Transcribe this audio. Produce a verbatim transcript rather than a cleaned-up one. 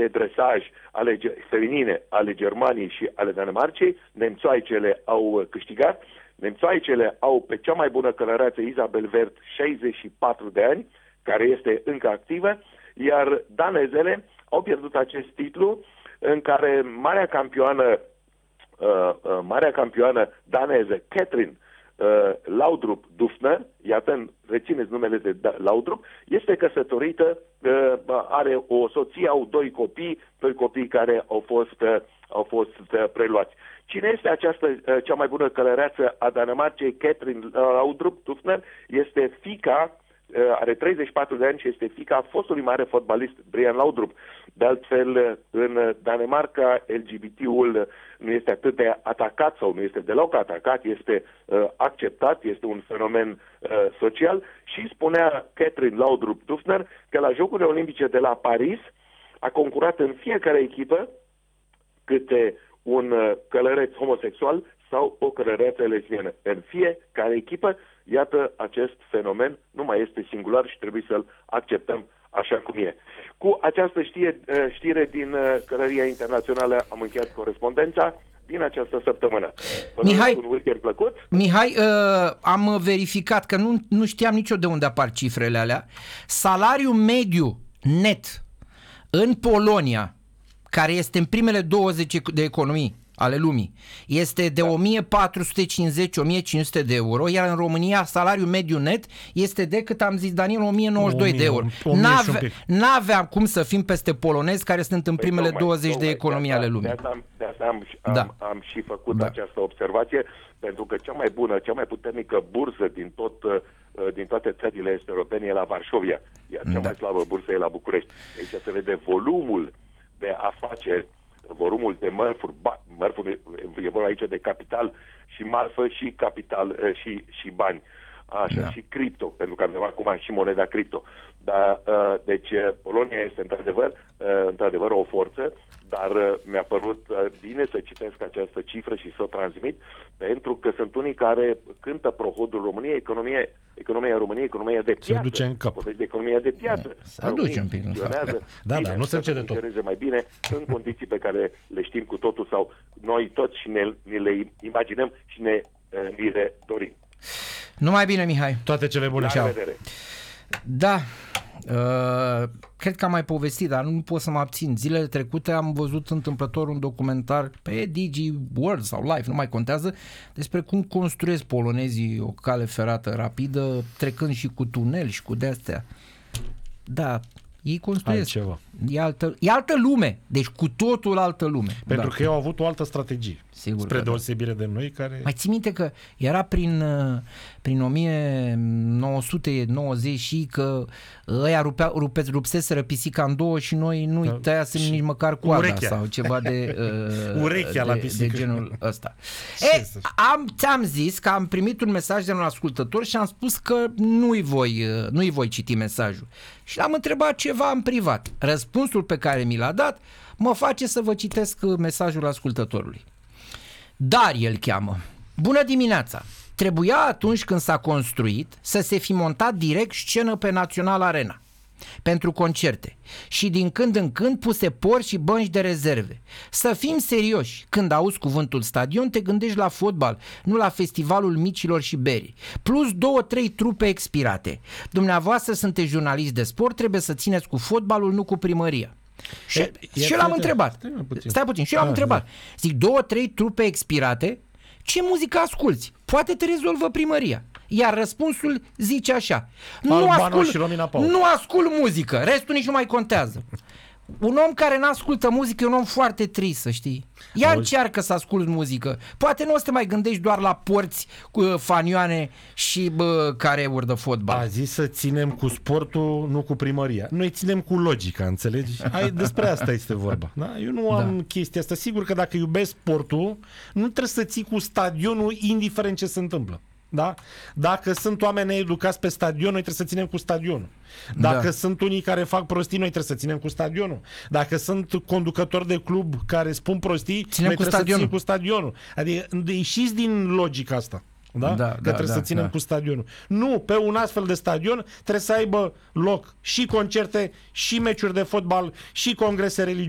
de dresaj ale feminine ale Germaniei și ale Danemarcei. Nemțoaicele au câștigat. Nemțoaicele au pe cea mai bună călăreață Isabel Wert, șaizeci și patru de ani, care este încă activă, iar danezele au pierdut acest titlu în care marea campioană uh, uh, marea campioană daneză Katrin uh, Laudrup Dufner, iată, rețineți numele de Laudrup, este căsătorită, uh, are o soție, au doi copii, doi copii care au fost uh, au fost uh, preluați. Cine este această uh, cea mai bună călăreață a Danemarcei? Katrin Laudrup Dufner este fiica, are treizeci și patru de ani și este fiica fostului mare fotbalist Brian Laudrup. De altfel, în Danemarca, L G B T-ul nu este atât de atacat sau nu este deloc atacat, este uh, acceptat, este un fenomen uh, social și spunea Katrin Laudrup Dufner că la Jocurile Olimpice de la Paris a concurat în fiecare echipă câte un uh, călăreț homosexual sau o călăreață lesbiană. În fiecare echipă, iată, acest fenomen nu mai este singular și trebuie să-l acceptăm așa cum e. Cu această știre, știre din călăria internațională am încheiat corespondența din această săptămână. Mihai, un weekend plăcut. Mihai, uh, am verificat că nu, nu știam nicio de unde apar cifrele alea. Salariul mediu net în Polonia, care este în primele douăzeci de economii ale lumii, este de o mie patru sute cincizeci - o mie cinci sute de euro, iar în România salariul mediu net este de, cât am zis Daniel, o mie nouăzeci și doi de euro. N-ave, n-aveam cum să fim peste polonezi care sunt în primele păi, douăzeci tocmai, de economii de asta, ale lumii. De asta, am, de asta am, am, da. am și făcut da. această observație, pentru că cea mai bună, cea mai puternică bursă din, tot, din toate țările este europene e la Varșovia, iar cea da. mai slabă bursă e la București. Aici se vede volumul de afaceri, volumul de mărfuri, ba, mărfuri, e vorba aici de capital și marfă și capital și, și bani. Așa, da. și cripto, pentru că avem acum și moneda cripto. Dar, uh, deci, Polonia este într-adevăr, uh, într-adevăr o forță, dar uh, mi-a părut uh, bine să citesc această cifră și să o transmit, pentru că sunt unii care cântă prohodul României, economia, economia României, economia de piață. Se duce în cap. De economia de piață. Da, se duce un pic. Da, da, nu se duce de tot. Mai bine, în condiții pe care le știm cu totul sau noi toți și ne, ne le imaginăm și ne, uh, ne le dorim. Numai bine, Mihai. Toate cele bune. La revedere. Da, uh, cred că am mai povestit, dar nu pot să mă abțin. Zilele trecute am văzut întâmplător un documentar pe Digi World sau Live, nu mai contează, despre cum construiesc polonezii o cale ferată rapidă, trecând și cu tunel și cu de-astea. Da, ei construiesc. Altceva. E altă, e altă lume, deci cu totul altă lume. Pentru da. că ei au avut o altă strategie. Sigur, spre da. deosebire de noi care... Mai ții minte că era prin, prin o mie nouă sute nouăzeci și că ăia rupea, rupe, rupseseră pisica în două și noi nu-i da, tăiasem nici măcar coada urechea. Sau ceva de, urechea de, la pisică. de genul ăsta. E, am, ți-am zis că am primit un mesaj de un ascultător și am spus că nu-i voi, nu-i voi citi mesajul. Și l-am întrebat ceva în privat. Răspunsul pe care mi l-a dat mă face să vă citesc mesajul ascultătorului. Dar el cheamă. Bună dimineața! Trebuia atunci când s-a construit să se fi montat direct scenă pe Național Arena pentru concerte și din când în când puse porți și bănci de rezerve. Să fim serioși, când auzi cuvântul stadion te gândești la fotbal, nu la festivalul micilor și beri. Plus două, trei trupe expirate. Dumneavoastră sunteți jurnaliști de sport, trebuie să țineți cu fotbalul, nu cu primăria. Și, e, și eu l-am întrebat. Stai puțin. Stai puțin. Și eu l-am ah, întrebat. Da. Zic, două, trei trupe expirate, ce muzică asculți? Poate te rezolvă primăria. Iar răspunsul zice așa. Nu ascult, nu ascult muzică, restul nici nu mai contează. Un om care nu ascultă muzică e un om foarte trist, să știi. Ia Auzi. încearcă să asculți muzică. Poate nu o să te mai gândești doar la porți cu fanioane și bă, care urdă fotbal. A zis să ținem cu sportul, nu cu primăria. Noi ținem cu logica, înțelegi? Ai, despre asta este vorba. Da? Eu nu am da. chestia asta. Sigur că dacă iubesc sportul, nu trebuie să ții cu stadionul indiferent ce se întâmplă. Da? Dacă sunt oameni needucați pe stadion, noi trebuie să ținem cu stadionul. Dacă da. sunt unii care fac prostii, noi trebuie să ținem cu stadionul. Dacă sunt conducători de club care spun prostii, ținem noi trebuie stadionul. să ținem cu stadionul. Adică ieșiți din logica asta. Da? Da, că da, trebuie da, să ținem da. cu stadionul. Nu, pe un astfel de stadion trebuie să aibă loc și concerte, și meciuri de fotbal, și congrese religioase.